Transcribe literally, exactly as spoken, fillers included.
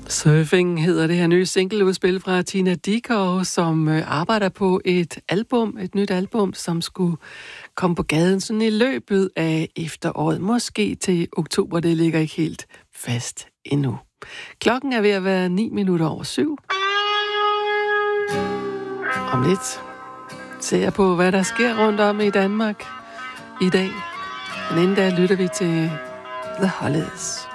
Surfing hedder det her nye singleudspil fra Tina Dickow, som arbejder på et album, et nyt album, som skulle komme på gaden sådan i løbet af efteråret. Måske til oktober, det ligger ikke helt fast endnu. Klokken er ved at være ni minutter over syv. Om lidt ser jeg på, hvad der sker rundt om i Danmark i dag. Men inden da lytter vi til The Hollies.